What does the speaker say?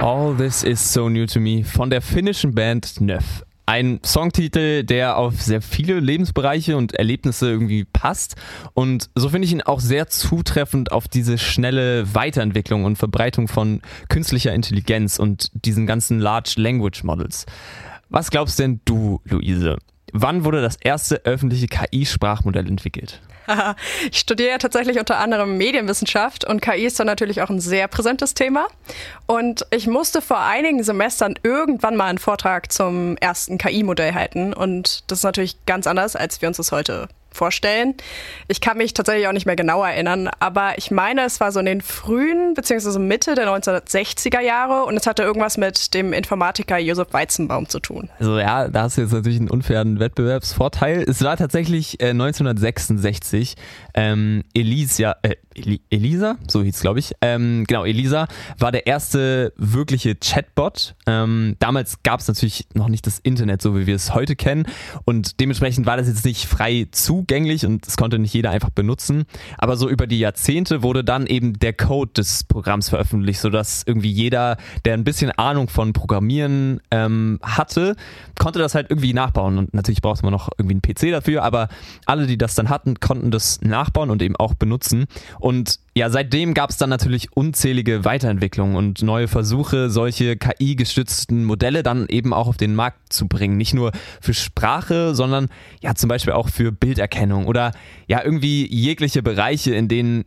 All This Is So New To Me von der finnischen Band Nöf. Ein Songtitel, der auf sehr viele Lebensbereiche und Erlebnisse irgendwie passt. Und so finde ich ihn auch sehr zutreffend auf diese schnelle Weiterentwicklung und Verbreitung von künstlicher Intelligenz und diesen ganzen Large Language Models. Was glaubst denn du, Luise? Wann wurde das erste öffentliche KI-Sprachmodell entwickelt? Ich studiere ja tatsächlich unter anderem Medienwissenschaft und KI ist dann natürlich auch ein sehr präsentes Thema. Und ich musste vor einigen Semestern irgendwann mal einen Vortrag zum ersten KI-Modell halten. Und das ist natürlich ganz anders, als wir uns das heute vorstellen. Ich kann mich tatsächlich auch nicht mehr genau erinnern, aber ich meine, es war so in den frühen bzw. Mitte der 1960er Jahre und es hatte irgendwas mit dem Informatiker Josef Weizenbaum zu tun. Also ja, da hast du jetzt natürlich einen unfairen Wettbewerbsvorteil. Es war tatsächlich 1966. Elisa, so hieß es, glaube ich. Genau, Elisa war der erste wirkliche Chatbot. Damals gab es natürlich noch nicht das Internet, so wie wir es heute kennen. Und dementsprechend war das jetzt nicht frei zugänglich und es konnte nicht jeder einfach benutzen. Aber so über die Jahrzehnte wurde dann eben der Code des Programms veröffentlicht, sodass irgendwie jeder, der ein bisschen Ahnung von Programmieren hatte, konnte das halt irgendwie nachbauen. Und natürlich brauchte man noch irgendwie einen PC dafür, aber alle, die das dann hatten, konnten das nachbauen und eben auch benutzen. Und ja, seitdem gab es dann natürlich unzählige Weiterentwicklungen und neue Versuche, solche KI-gestützten Modelle dann eben auch auf den Markt zu bringen. Nicht nur für Sprache, sondern ja zum Beispiel auch für Bilderkennung oder ja irgendwie jegliche Bereiche, in denen